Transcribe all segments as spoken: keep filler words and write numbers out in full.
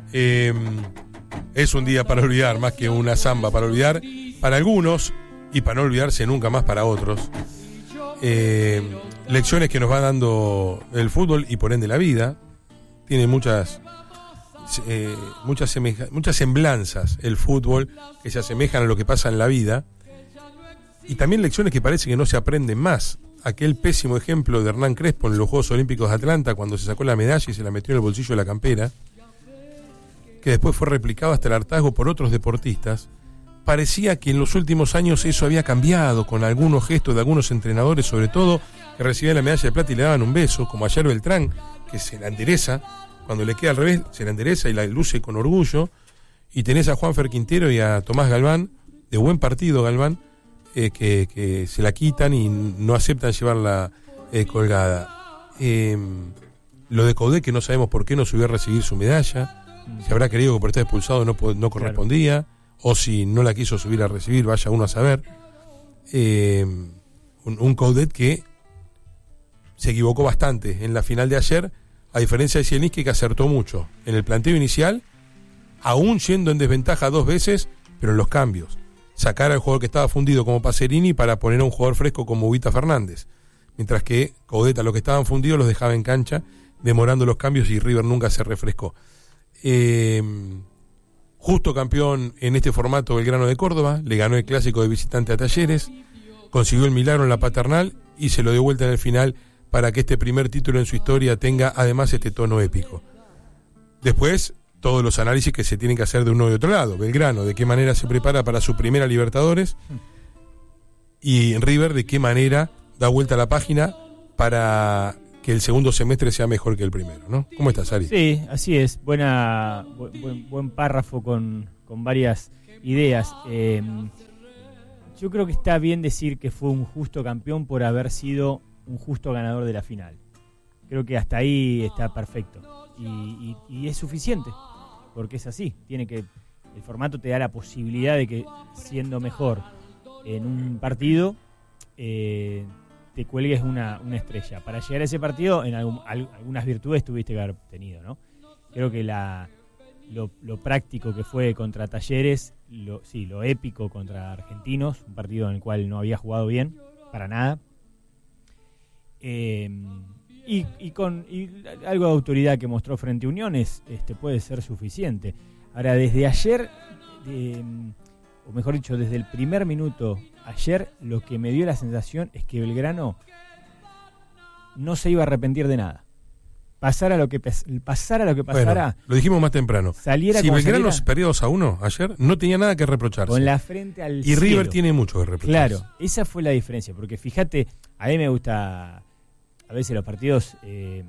Eh, es un día para olvidar, más que una samba para olvidar para algunos y para no olvidarse nunca más para otros. Eh, lecciones que nos va dando el fútbol y por ende la vida. Tiene muchas eh, muchas, semeja, muchas semblanzas el fútbol que se asemejan a lo que pasa en la vida, y también lecciones que parece que no se aprenden más. Aquel pésimo ejemplo de Hernán Crespo en los Juegos Olímpicos de Atlanta, cuando se sacó la medalla y se la metió en el bolsillo de la campera, que después fue replicado hasta el hartazgo por otros deportistas. Parecía que en los últimos años eso había cambiado, con algunos gestos de algunos entrenadores, sobre todo, que recibían la medalla de plata y le daban un beso, como ayer Beltrán, que se la endereza, cuando le queda al revés, se la endereza y la luce con orgullo. Y tenés a Juanfer Quintero y a Tomás Galván, de buen partido Galván, eh, que, que se la quitan y no aceptan llevarla eh, colgada. Eh, lo de Coudet, que no sabemos por qué no subió a recibir su medalla, si habrá querido que por estar expulsado no, no correspondía, claro, o si no la quiso subir a recibir, vaya uno a saber. Eh, un, un Coudet que se equivocó bastante en la final de ayer, a diferencia de Zielinski, que acertó mucho en el planteo inicial, aún yendo en desventaja dos veces, pero en los cambios. Sacar al jugador que estaba fundido como Pacerini para poner a un jugador fresco como Huguita Fernández. Mientras que Coudet a los que estaban fundidos los dejaba en cancha, demorando los cambios, y River nunca se refrescó. Eh, justo campeón en este formato Belgrano de Córdoba, le ganó el clásico de visitante a Talleres, consiguió el milagro en la Paternal y se lo dio vuelta en el final para que este primer título en su historia tenga además este tono épico. Después, todos los análisis que se tienen que hacer de uno y otro lado. Belgrano, de qué manera se prepara para su primera Libertadores, y River, de qué manera da vuelta a la página para que el segundo semestre sea mejor que el primero, ¿no? ¿Cómo estás, Ari? Sí, así es. Buena, buen, buen párrafo con, con varias ideas. Eh, yo creo que está bien decir que fue un justo campeón por haber sido un justo ganador de la final. Creo que hasta ahí está perfecto. Y, y, y es suficiente, porque es así. Tiene que, el formato te da la posibilidad de que, siendo mejor en un partido, eh, te cuelgues una, una estrella. Para llegar a ese partido, en algún, algunas virtudes tuviste que haber tenido, ¿no? Creo que la, lo, lo práctico que fue contra Talleres, lo, sí, lo épico contra Argentinos, un partido en el cual no había jugado bien, para nada. Eh, y, y con y algo de autoridad que mostró frente a Unión es, este, puede ser suficiente. Ahora, desde ayer, eh, o mejor dicho, desde el primer minuto ayer, lo que me dio la sensación es que Belgrano no se iba a arrepentir de nada. Pasara lo que pasara lo que pasara. Bueno, lo dijimos más temprano. Saliera si Belgrano saliera, perdió dos a uno ayer, no tenía nada que reprocharse. Con la frente al y cielo. River tiene mucho que reprocharse. Claro, esa fue la diferencia. Porque fíjate, a mí me gusta, a veces los partidos eh,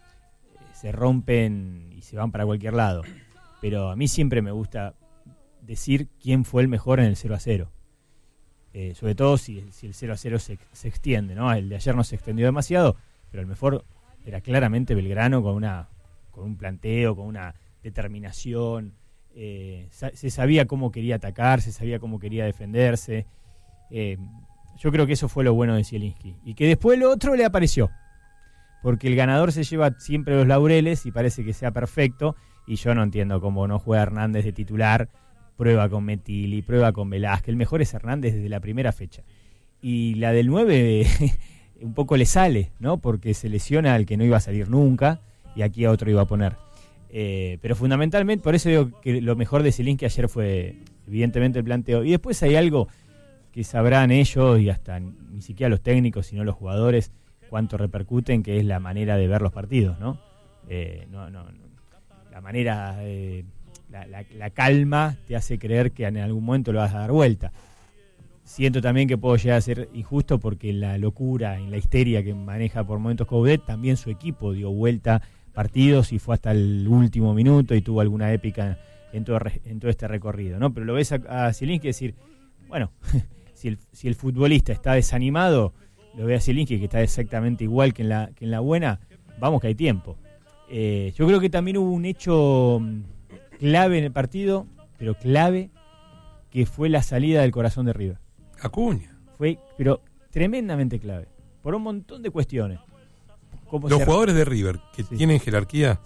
se rompen y se van para cualquier lado. Pero a mí siempre me gusta decir quién fue el mejor en el cero a cero. Eh, sobre todo si, si el cero a cero se, se extiende, ¿no? El de ayer no se extendió demasiado, pero el mejor era claramente Belgrano, con una con un planteo, con una determinación. Eh, sa- se sabía cómo quería atacar, se sabía cómo quería defenderse. Eh, yo creo que eso fue lo bueno de Zielinski. Y que después lo otro le apareció. Porque el ganador se lleva siempre los laureles y parece que sea perfecto. Y yo no entiendo cómo no juega Hernández de titular. Prueba con Metilli, prueba con Velázquez. El mejor es Hernández desde la primera fecha. Y la del nueve un poco le sale, ¿no? Porque se lesiona al que no iba a salir nunca y aquí a otro iba a poner. Eh, pero fundamentalmente, por eso digo que lo mejor de Zielinski ayer fue evidentemente el planteo. Y después hay algo que sabrán ellos y hasta ni siquiera los técnicos, sino los jugadores, cuánto repercuten, que es la manera de ver los partidos, ¿no? Eh, no, no, no la manera... Eh, La, la, la calma te hace creer que en algún momento lo vas a dar vuelta. Siento también que puedo llegar a ser injusto porque la locura, en la histeria que maneja por momentos Coudet, también su equipo dio vuelta partidos y fue hasta el último minuto y tuvo alguna épica en todo, en todo este recorrido, ¿no? Pero lo ves a, a Zielinski decir, bueno, si el, si el futbolista está desanimado, lo ve a Zielinski que está exactamente igual que en la, que en la buena, vamos que hay tiempo. Eh, yo creo que también hubo un hecho clave en el partido, pero clave, que fue la salida del corazón de River. Acuña. Fue, pero tremendamente clave, por un montón de cuestiones. Los jugadores de River, que sí. tienen jerarquía, sí.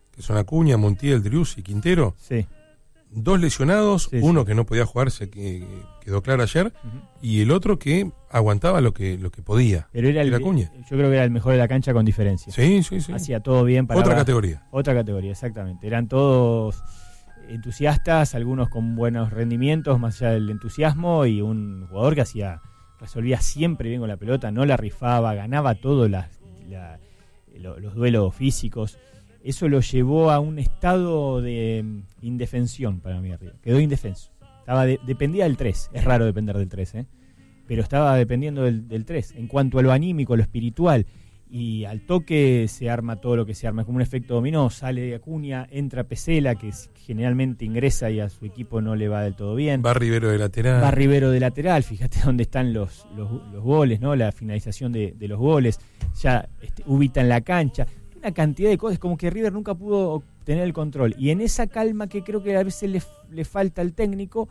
que son Acuña, Montiel, Driussi y Quintero. Sí. Dos lesionados, Sí, uno sí. que no podía jugarse, que quedó claro ayer, Uh-huh. y el otro que aguantaba lo que lo que podía. Pero era el, Era Acuña. yo creo que era el mejor de la cancha con diferencia. Sí, sí, sí. Hacía todo bien para Otra categoría. Otra categoría, exactamente. Eran todos entusiastas, algunos con buenos rendimientos, más allá del entusiasmo, y un jugador que hacía, resolvía siempre bien con la pelota, no la rifaba, ganaba todos las, la, lo, los duelos físicos. Eso lo llevó a un estado de mm, indefensión para mí arriba. Quedó indefenso. Estaba de, dependía del tres. Es raro depender del tres, ¿eh? Pero estaba dependiendo del, del tres. En cuanto a lo anímico, lo espiritual, y al toque se arma todo lo que se arma. Es como un efecto dominó. Sale Acuña, entra Pesela, que generalmente ingresa y a su equipo no le va del todo bien. Va Rivero de lateral. Va Rivero de lateral. Fíjate dónde están los, los, los goles, ¿no? La finalización de, de los goles. Ya este, ubita en la cancha. Una cantidad de cosas, como que River nunca pudo tener el control. Y en esa calma que creo que a veces le, le falta al técnico,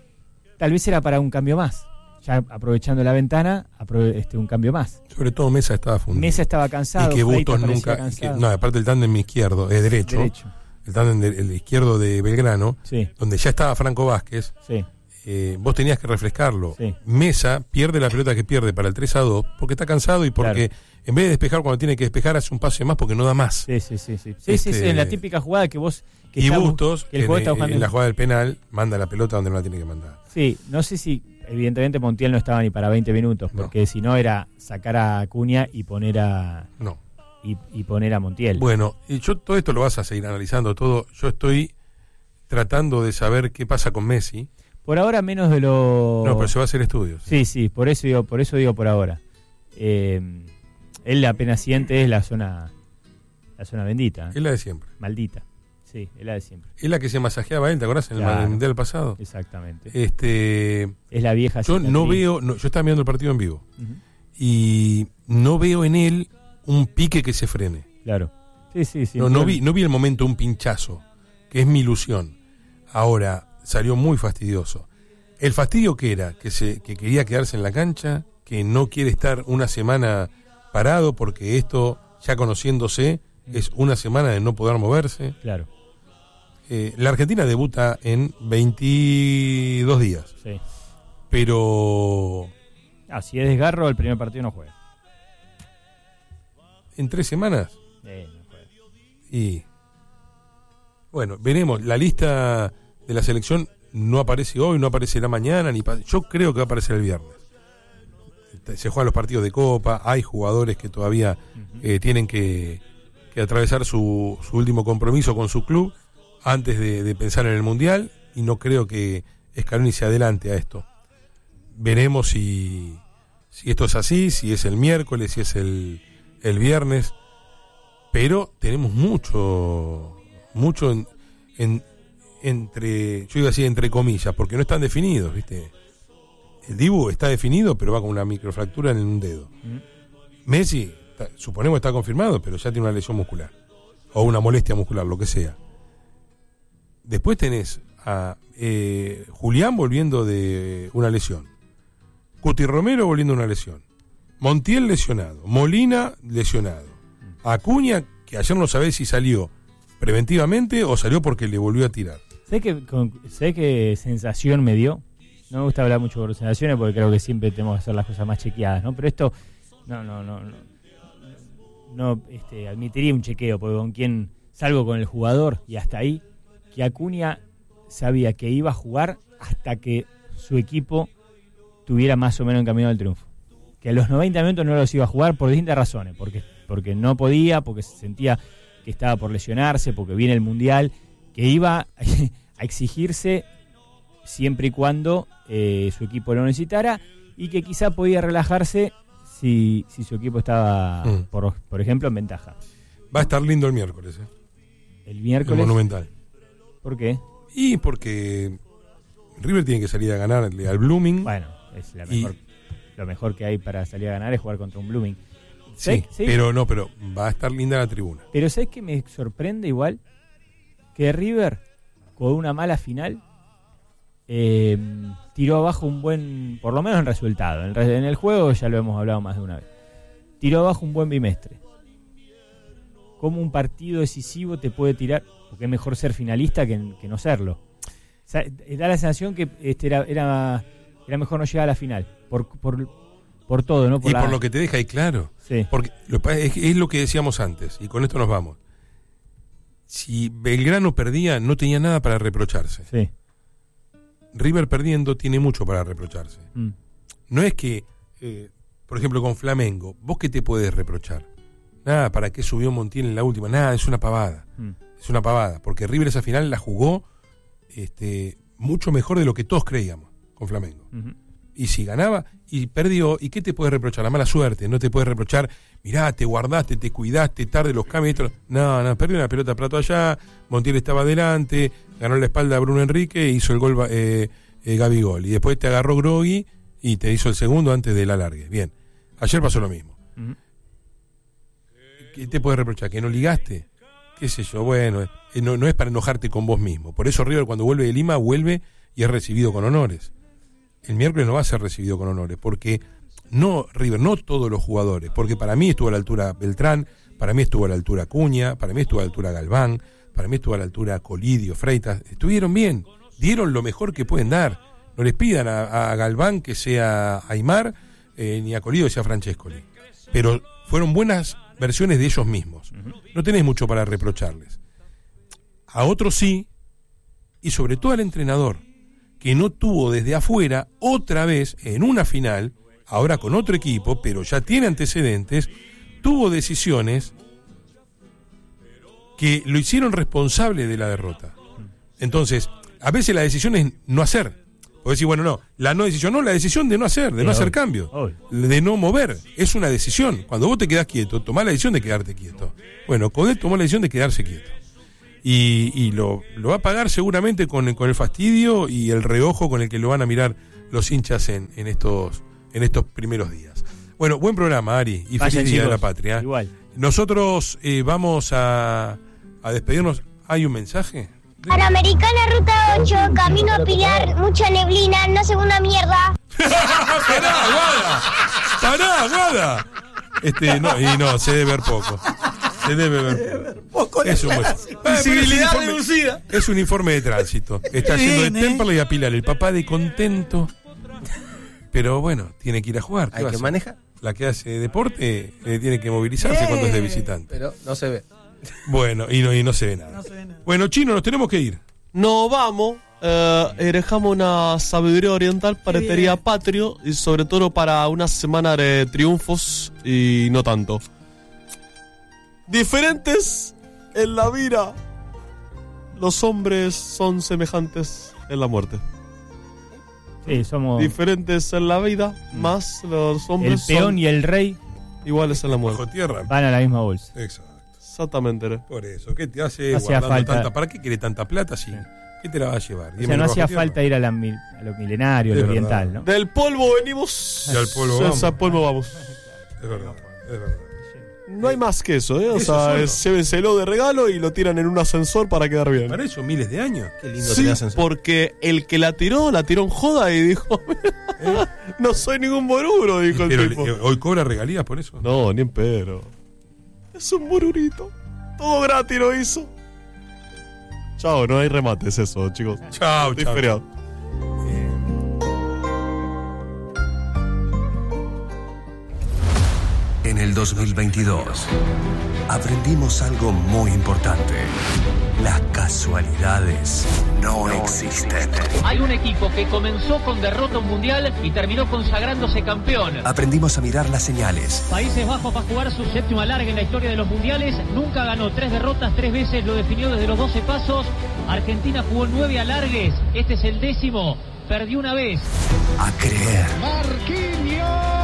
tal vez era para un cambio más. Ya aprovechando la ventana, aprove- este, un cambio más. Sobre todo Mesa estaba fundido. Mesa estaba cansado. Y que Freitas Bustos parecía nunca. Que, cansado. no, aparte el tándem izquierdo, es derecho. Derecho. El tándem de- el izquierdo de Belgrano, Sí, donde ya estaba Franco Vázquez. sí, Eh, vos tenías que refrescarlo. Sí. Mesa pierde la pelota que pierde para el tres a dos porque está cansado y porque en vez de despejar cuando tiene que despejar hace un pase más porque no da más. sí, sí, sí, sí. Sí, Este- sí, sí, en la típica jugada que vos... Que Y está bu- Bustos, que el en, jugador está en buscando- la jugada del penal, manda la pelota donde no la tiene que mandar. Sí, no sé si... Evidentemente Montiel no estaba ni para veinte minutos, No. porque si no era sacar a Acuña y poner a... No. Y, y poner a Montiel. Bueno, y yo todo esto lo vas a seguir analizando todo. Yo estoy tratando de saber qué pasa con Messi. Por ahora menos de lo... No, pero se va a hacer estudios. Sí, sí, por eso digo, por eso digo por ahora. Eh, él apenas siente es la zona la zona bendita, ¿eh? Es la de siempre. Maldita. Sí, es la de siempre. Es la que se masajeaba él, ¿te acordás? En el Claro. Mundial pasado. Exactamente. Este, Es la vieja yo cicatriz. no veo, no, yo estaba mirando el partido en vivo Ujú, y no veo en él un pique que se frene. claro. Sí, sí, sí. No, no vi, no vi el momento un pinchazo, que es mi ilusión. Ahora salió muy fastidioso. El fastidio que era, que se, que quería quedarse en la cancha, que no quiere estar una semana parado porque esto, ya conociéndose, es una semana de no poder moverse. Claro, Eh, la Argentina debuta en veintidós días, sí. pero Ah, si es desgarro, el primer partido no juega. en tres semanas. Eh, no juega. Y bueno, veremos. La lista de la selección no aparece hoy, no aparecerá mañana, ni pa- yo creo que va a aparecer el viernes. Se juegan los partidos de Copa, hay jugadores que todavía Ujú. eh, tienen que, que atravesar su, su último compromiso con su club antes de, de pensar en el Mundial, y no creo que Scaloni se adelante a esto. Veremos si, si esto es así, si es el miércoles, si es el, el viernes, pero tenemos mucho, mucho en, en- entre, yo iba a decir entre comillas, porque no están definidos, ¿viste? El Dibu está definido, pero va con una microfractura en un dedo. Mm. Messi, está- suponemos que está confirmado, pero ya tiene una lesión muscular, o una molestia muscular, lo que sea. Después tenés a eh, Julián volviendo de una lesión, Cuti Romero volviendo de una lesión, Montiel lesionado, Molina lesionado, Acuña, que ayer no sabés si salió preventivamente o salió porque le volvió a tirar. ¿Sabés qué, con- ¿sabés qué sensación me dio? No me gusta hablar mucho por sensaciones porque creo que siempre tenemos que hacer las cosas más chequeadas, ¿no? Pero esto, no, no, no, no, no este, admitiría un chequeo, porque con quien salgo con el jugador y hasta ahí, que Acuña sabía que iba a jugar hasta que su equipo tuviera más o menos encaminado el triunfo. Que a los noventa minutos no los iba a jugar por distintas razones, porque, porque no podía, porque se sentía que estaba por lesionarse, porque viene el Mundial, que iba a exigirse siempre y cuando eh, su equipo lo necesitara, y que quizá podía relajarse si, si su equipo estaba, Mm. por, por ejemplo, en ventaja. Va a estar lindo el miércoles, ¿eh? El El miércoles, Monumental. ¿por qué? Y porque River tiene que salir a ganarle al Blooming. Bueno, es la Y- mejor, lo mejor que hay para salir a ganar es jugar contra un Blooming. sí, ¿sabés- sí? pero no, pero va a estar linda la tribuna. Pero ¿sabes qué me sorprende igual? Que River, con una mala final, eh, tiró abajo un buen, por lo menos en resultado. En, re- en el juego ya lo hemos hablado más de una vez. Tiró abajo un buen bimestre. cómo un partido decisivo te puede tirar, porque es mejor ser finalista que, que no serlo. O sea, da la sensación que este era, era, era mejor no llegar a la final, por, por, por todo, ¿no? Por y la... por lo que te deja ahí claro. Sí. Porque lo, es, es lo que decíamos antes, y con esto nos vamos. Si Belgrano perdía, no tenía nada para reprocharse. Sí. River perdiendo tiene mucho para reprocharse. Mm. No es que, eh, por ejemplo, con Flamengo, ¿vos qué te podés reprochar? Nada, ¿para qué subió Montiel en la última? Nada, es una pavada. Mm. Es una pavada, porque River esa final la jugó este, mucho mejor de lo que todos creíamos con Flamengo. Uh-huh. Y si ganaba y perdió, ¿y qué te puedes reprochar? La mala suerte. No te puedes reprochar, mirá, te guardaste, te cuidaste, tarde los cambios. Esto. No, no, perdió una pelota plato allá, Montiel estaba adelante, ganó la espalda a Bruno Enrique, hizo el gol eh, eh, Gabigol. Y después te agarró Grogui y te hizo el segundo antes del alargue. Bien, ayer pasó lo mismo. Uh-huh. ¿Qué te puedes reprochar? ¿Que no ligaste? ¿Qué sé yo? Bueno, eh, no, no es para enojarte con vos mismo. Por eso River cuando vuelve de Lima, vuelve y es recibido con honores. El miércoles no va a ser recibido con honores, porque no, River, no todos los jugadores, porque para mí estuvo a la altura Beltrán, para mí estuvo a la altura Acuña, para mí estuvo a la altura Galván, para mí estuvo a la altura Colidio, Freitas, estuvieron bien, dieron lo mejor que pueden dar. No les pidan a, a Galván que sea Aymar, eh, ni a Colidio que sea Francescoli, pero fueron buenas versiones de ellos mismos. No tenés mucho para reprocharles. A otros sí, y sobre todo al entrenador, que no tuvo desde afuera, otra vez, en una final, ahora con otro equipo, pero ya tiene antecedentes, tuvo decisiones que lo hicieron responsable de la derrota. Entonces, a veces la decisión es no hacer. Podés decir, bueno, no, la no decisión, no, la decisión de no hacer, de no hacer cambio, de no mover, es una decisión. Cuando vos te quedás quieto, tomás la decisión de quedarte quieto. Bueno, Codet tomó la decisión de quedarse quieto. Y, y lo, lo va a pagar seguramente con, con el fastidio y el reojo con el que lo van a mirar los hinchas en, en estos en estos primeros días. Bueno, buen programa, Ari, y Vaya, feliz Día chicos, de la Patria. Igual. Nosotros eh, vamos a, a despedirnos. ¿Hay un mensaje? Panamericana Ruta ocho, camino a Pilar, mucha neblina, no sé una mierda. ¡Pará, Guada! ¡Pará, Guada! Este, no, y no, se debe ver poco. Se debe ver poco. Es un, visibilidad reducida. Es un informe de tránsito. Está yendo de Temperley a Pilar, el papá de contento. Pero bueno, tiene que ir a jugar. ¿Hay que manejar? La que hace deporte eh, tiene que movilizarse cuando es de visitante. Pero no se ve. Bueno, y no, y no se ve nada. No se ve nada. Bueno, Chino, nos tenemos que ir. Nos vamos. Eh, dejamos una sabiduría oriental para Etería Patrio y sobre todo para una semana de triunfos y no tanto. Diferentes en la vida, los hombres son semejantes en la muerte. Sí, somos diferentes en la vida, mm. más los hombres el peón son y el rey iguales en la muerte. Bajo tierra van a la misma bolsa. Exacto. Exactamente. ¿no? Por eso, ¿qué te hace hacía guardando falta. tanta? ¿Para qué quiere tanta plata si? Sí. ¿Qué te la va a llevar? O sea, no hacía falta ir a, la, a lo milenario, a lo oriental, ¿no? Del polvo venimos. Y al polvo vamos. Al polvo vamos. Es verdad, es verdad. No hay más que eso, ¿eh? O eso sea, llévenselo de regalo y lo tiran en un ascensor para quedar bien. ¿Para eso miles de años? Qué lindo sí, tener ascensor. Porque el que la tiró, la tiró en joda y dijo: ¿Eh? No soy ningún boruro, dijo el Pero tipo. Le, ¿hoy cobra regalías por eso? No, ni en pedo. Es un borurito. Todo gratis lo hizo. Chao, no hay remates eso, chicos. Chao, Estoy chao. feriado. En el dos mil veintidós aprendimos algo muy importante. Las casualidades no, no existen. Hay un equipo que comenzó con derrota mundial y terminó consagrándose campeón. Aprendimos a mirar las señales. Países Bajos va a jugar su séptimo alargue en la historia de los mundiales. Nunca ganó, tres derrotas, tres veces lo definió desde los doce pasos. Argentina jugó nueve alargues, este es el décimo. Perdió una vez. A creer. Marquinhos.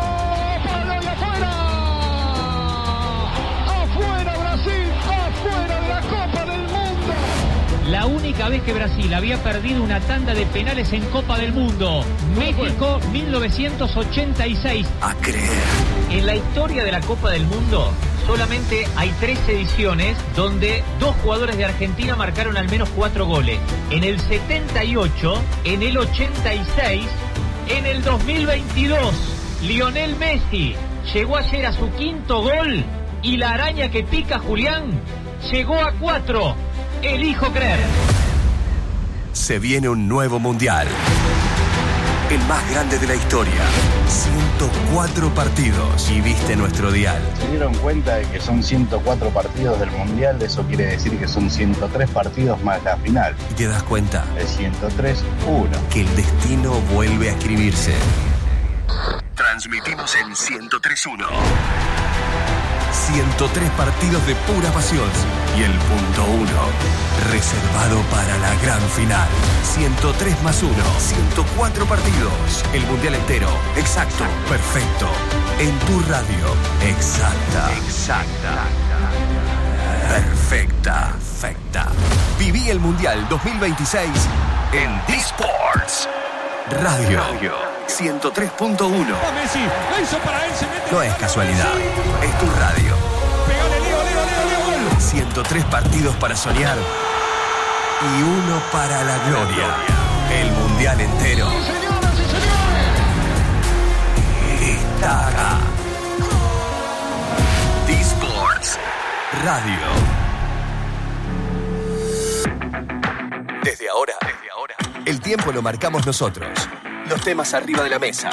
La única vez que Brasil había perdido una tanda de penales en Copa del Mundo. México, mil novecientos ochenta y seis. A creer. En la historia de la Copa del Mundo, solamente hay tres ediciones donde dos jugadores de Argentina marcaron al menos cuatro goles. En el setenta y ocho, en el ochenta y seis, en el dos mil veintidós. Lionel Messi llegó ayer a su quinto gol Y la araña que pica Julián llegó a cuatro. Elijo creer. Se viene un nuevo mundial. El más grande de la historia. ciento cuatro partidos. Y viste nuestro dial. Se dieron cuenta de que son ciento cuatro partidos del mundial. Eso quiere decir que son ciento tres partidos más la final. Y te das cuenta. El ciento tres uno. Que el destino vuelve a escribirse. Transmitimos en ciento tres uno. ciento tres partidos de pura pasión. Y el punto uno, reservado para la gran final. ciento tres más uno. ciento cuatro partidos. El mundial entero. Exacto. Perfecto. En tu radio. Exacta. Exacta. Perfecta. Perfecta. Viví el mundial dos mil veintiséis en D-Sports. Radio. ciento tres punto uno. No es casualidad. Es tu radio. ciento tres partidos para soñar y uno para la gloria. El mundial entero está acá. D-Sports Radio. Desde ahora, desde ahora, el tiempo lo marcamos nosotros. Los temas arriba de la mesa.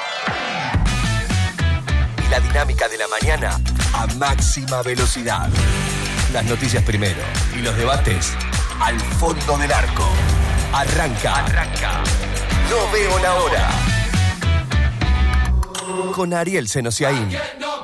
Y la dinámica de la mañana a máxima velocidad. Las noticias primero y los debates al fondo del arco. Arranca. Arranca. No veo la hora. Con Ariel Senosiaín.